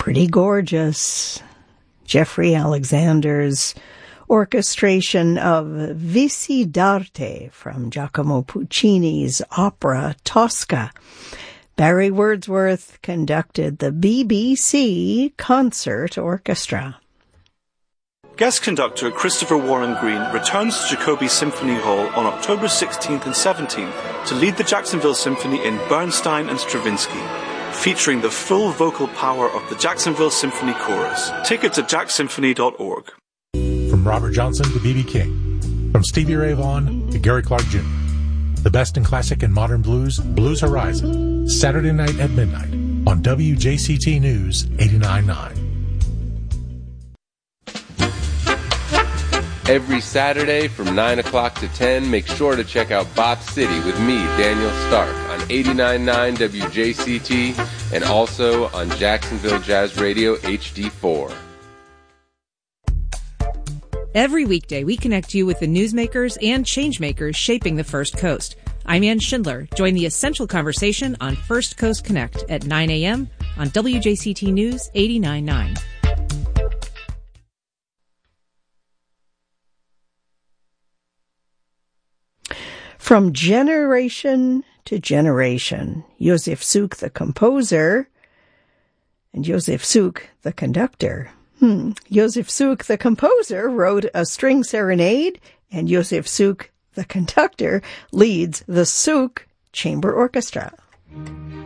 Pretty gorgeous. Jeffrey Alexander's orchestration of Vici d'arte from Giacomo Puccini's opera Tosca. Barry Wordsworth conducted the BBC Concert Orchestra. Guest conductor Christopher Warren Green returns to Jacoby Symphony Hall on October 16th and 17th to lead the Jacksonville Symphony in Bernstein and Stravinsky, featuring the full vocal power of the Jacksonville Symphony Chorus. Tickets at jacksymphony.org. From Robert Johnson to B.B. King, from Stevie Ray Vaughan to Gary Clark Jr., the best in classic and modern blues, Blues Horizon, Saturday night at midnight on WJCT News 89.9. Every Saturday from 9 o'clock to 10, make sure to check out Bop City with me, Daniel Stark, on 89.9 WJCT and also on Jacksonville Jazz Radio HD4. Every weekday, we connect you with the newsmakers and changemakers shaping the First Coast. I'm Ann Schindler. Join the essential conversation on First Coast Connect at 9 a.m. on WJCT News 89.9. From generation to generation, Josef Suk the composer and Josef Suk the conductor. Josef Suk the composer wrote a string serenade, and Josef Suk the conductor leads the Suk Chamber Orchestra.